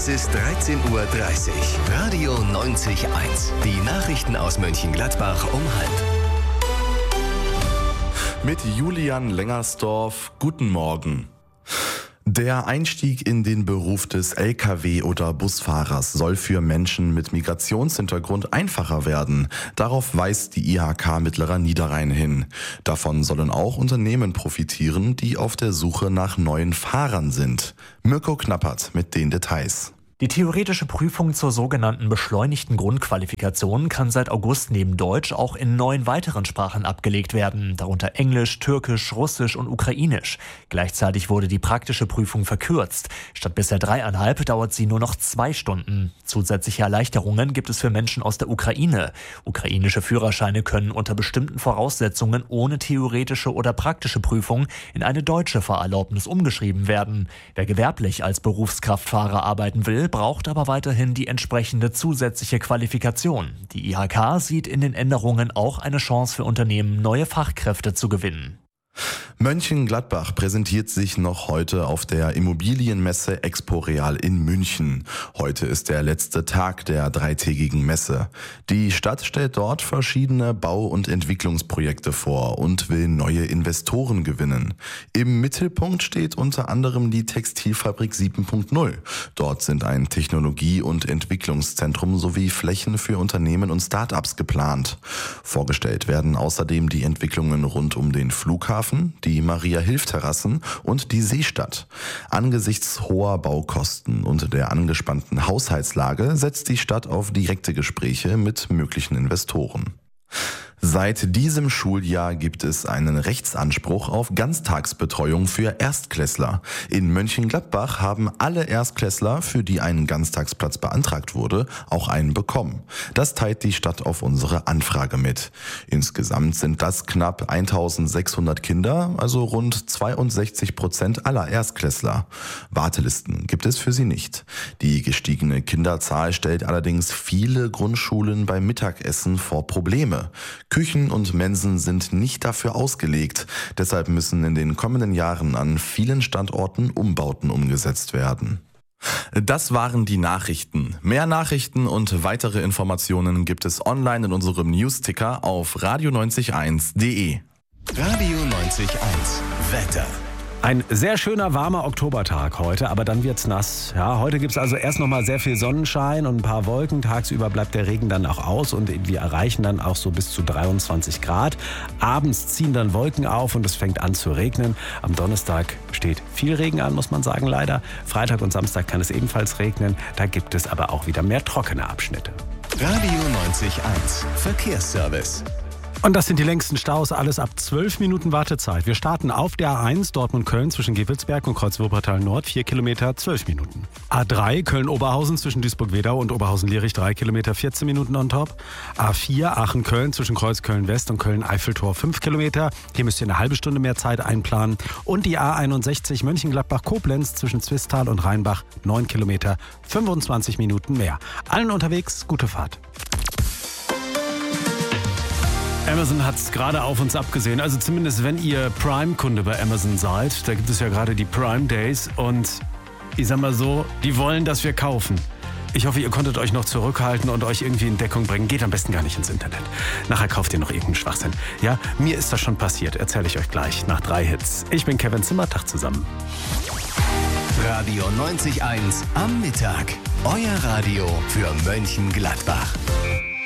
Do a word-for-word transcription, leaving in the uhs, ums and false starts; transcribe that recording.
Es ist dreizehn Uhr dreißig. Radio neunzig Komma eins. Die Nachrichten aus Mönchengladbach um halb. Mit Julian Lengersdorf, guten Morgen. Der Einstieg in den Beruf des L K W- oder Busfahrers soll für Menschen mit Migrationshintergrund einfacher werden. Darauf weist die I H K Mittlerer Niederrhein hin. Davon sollen auch Unternehmen profitieren, die auf der Suche nach neuen Fahrern sind. Mirko Knappert mit den Details. Die theoretische Prüfung zur sogenannten beschleunigten Grundqualifikation kann seit August neben Deutsch auch in neun weiteren Sprachen abgelegt werden, darunter Englisch, Türkisch, Russisch und Ukrainisch. Gleichzeitig wurde die praktische Prüfung verkürzt. Statt bisher dreieinhalb dauert sie nur noch zwei Stunden. Zusätzliche Erleichterungen gibt es für Menschen aus der Ukraine. Ukrainische Führerscheine können unter bestimmten Voraussetzungen ohne theoretische oder praktische Prüfung in eine deutsche Fahrerlaubnis umgeschrieben werden. Wer gewerblich als Berufskraftfahrer arbeiten will, braucht aber weiterhin die entsprechende zusätzliche Qualifikation. Die I H K sieht in den Änderungen auch eine Chance für Unternehmen, neue Fachkräfte zu gewinnen. Mönchengladbach präsentiert sich noch heute auf der Immobilienmesse Expo Real in München. Heute ist der letzte Tag der dreitägigen Messe. Die Stadt stellt dort verschiedene Bau- und Entwicklungsprojekte vor und will neue Investoren gewinnen. Im Mittelpunkt steht unter anderem die Textilfabrik sieben Punkt null. Dort sind ein Technologie- und Entwicklungszentrum sowie Flächen für Unternehmen und Start-ups geplant. Vorgestellt werden außerdem die Entwicklungen rund um den Flughafen, die Maria-Hilf-Terrassen und die Seestadt. Angesichts hoher Baukosten und der angespannten Haushaltslage setzt die Stadt auf direkte Gespräche mit möglichen Investoren. Seit diesem Schuljahr gibt es einen Rechtsanspruch auf Ganztagsbetreuung für Erstklässler. In Mönchengladbach haben alle Erstklässler, für die ein Ganztagsplatz beantragt wurde, auch einen bekommen. Das teilt die Stadt auf unsere Anfrage mit. Insgesamt sind das knapp eintausendsechshundert Kinder, also rund zweiundsechzig Prozent aller Erstklässler. Wartelisten gibt es für sie nicht. Die gestiegene Kinderzahl stellt allerdings viele Grundschulen beim Mittagessen vor Probleme. Küchen und Mensen sind nicht dafür ausgelegt. Deshalb müssen in den kommenden Jahren an vielen Standorten Umbauten umgesetzt werden. Das waren die Nachrichten. Mehr Nachrichten und weitere Informationen gibt es online in unserem Newsticker auf radio neunzig eins punkt de. Radio neunzig Komma eins. Wetter. Ein sehr schöner, warmer Oktobertag heute, aber dann wird's nass. Ja, heute gibt's also erst noch mal sehr viel Sonnenschein und ein paar Wolken. Tagsüber bleibt der Regen dann auch aus und wir erreichen dann auch so bis zu dreiundzwanzig Grad. Abends ziehen dann Wolken auf und es fängt an zu regnen. Am Donnerstag steht viel Regen an, muss man sagen, leider. Freitag und Samstag kann es ebenfalls regnen. Da gibt es aber auch wieder mehr trockene Abschnitte. Radio neunzig Komma eins. Verkehrsservice. Und das sind die längsten Staus, alles ab zwölf Minuten Wartezeit. Wir starten auf der A eins Dortmund-Köln zwischen Gewilsberg und Kreuz-Wuppertal Nord, vier Kilometer, zwölf Minuten. A drei Köln-Oberhausen zwischen Duisburg-Wedau und Oberhausen-Lierich, drei Kilometer, vierzehn Minuten on top. A vier Aachen-Köln zwischen Kreuz-Köln-West und Köln-Eiffeltor, fünf Kilometer. Hier müsst ihr eine halbe Stunde mehr Zeit einplanen. Und die A einundsechzig Mönchengladbach-Koblenz zwischen Zwistal und Rheinbach, neun Kilometer, fünfundzwanzig Minuten mehr. Allen unterwegs, gute Fahrt. Amazon hat es gerade auf uns abgesehen, also zumindest wenn ihr Prime-Kunde bei Amazon seid, da gibt es ja gerade die Prime Days und ich sag mal so, die wollen, dass wir kaufen. Ich hoffe, ihr konntet euch noch zurückhalten und euch irgendwie in Deckung bringen. Geht am besten gar nicht ins Internet. Nachher kauft ihr noch irgendeinen Schwachsinn. Ja, mir ist das schon passiert, erzähle ich euch gleich nach drei Hits. Ich bin Kevin Zimmer, Tag zusammen. Radio neunzig Komma eins am Mittag. Euer Radio für Mönchengladbach.